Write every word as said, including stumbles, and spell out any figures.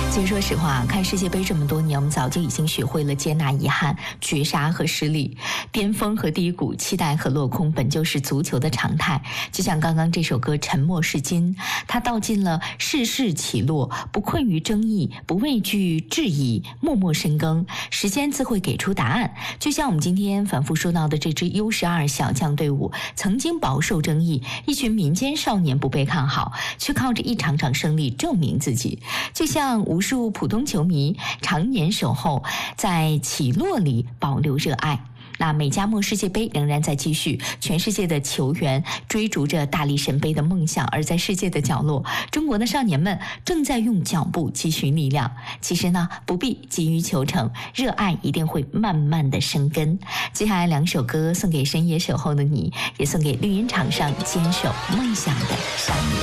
其实说实话，看世界杯这么多年，我们早就已经学会了接纳遗憾、绝杀和失利，巅峰和低谷，期待和落空，本就是足球的常态。就像刚刚这首歌《沉默是金》，它道尽了世事起落，不困于争议，不畏惧质疑，默默深耕，时间自会给出答案。就像我们今天反复说到的这支 U 十二 小将队伍，曾经饱受争议，一群民间少年不被看好，却靠着一场场胜利证明自己。就像无数普通球迷常年守候，在起落里保留热爱。那美加墨世界杯仍然在继续，全世界的球员追逐着大力神杯的梦想，而在世界的角落，中国的少年们正在用脚步积蓄力量。其实呢，不必急于求成，热爱一定会慢慢的生根。接下来两首歌送给深夜守候的你，也送给绿茵场上坚守梦想的少年。